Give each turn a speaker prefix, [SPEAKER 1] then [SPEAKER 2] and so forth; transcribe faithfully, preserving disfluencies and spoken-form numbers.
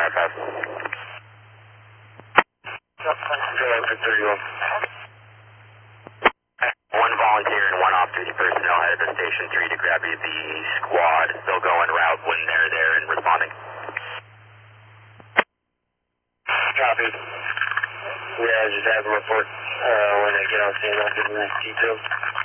[SPEAKER 1] five five. One volunteer and one off-duty personnel headed to Station three to grab you the squad. They'll go en route when they're there and responding. Copy. Yeah, just have them report uh, when they get on scene. I'll give them the details.